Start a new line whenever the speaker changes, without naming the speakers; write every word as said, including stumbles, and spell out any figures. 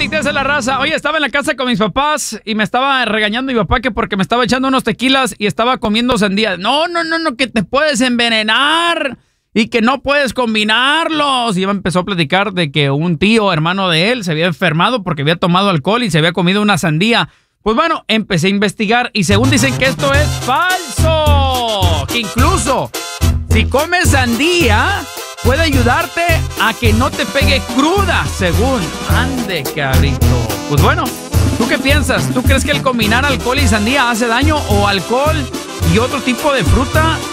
trending, te hace la raza. Oye, estaba en la casa con mis papás y me estaba regañando mi papá que porque me estaba echando unos tequilas y estaba comiendo sandía. No, no, no, no, que te puedes envenenar y que no puedes combinarlos. Y me empezó a platicar de que un tío, hermano de él, se había enfermado porque había tomado alcohol y se había comido una sandía. Pues bueno, empecé a investigar y según dicen que esto es falso. Que incluso si comes sandía puede ayudarte a que no te pegue cruda, según. Ande, cabrito. Pues bueno, ¿tú qué piensas? ¿Tú crees que el combinar alcohol y sandía hace daño o alcohol y otro tipo de fruta